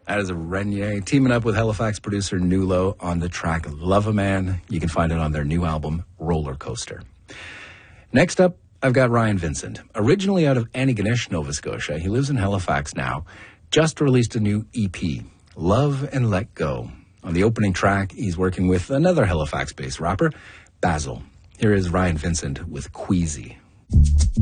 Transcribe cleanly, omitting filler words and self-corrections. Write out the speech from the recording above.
That is a Renier teaming up with Halifax producer Nulo on the track Love a Man. You can find it on their new album, Roller Coaster. Next up, I've got Ryan Vincent. Originally out of Antigonish, Nova Scotia, he lives in Halifax now. Just released a new EP, Love and Let Go. On the opening track, he's working with another Halifax-based rapper, Basil. Here is Ryan Vincent with Queasy.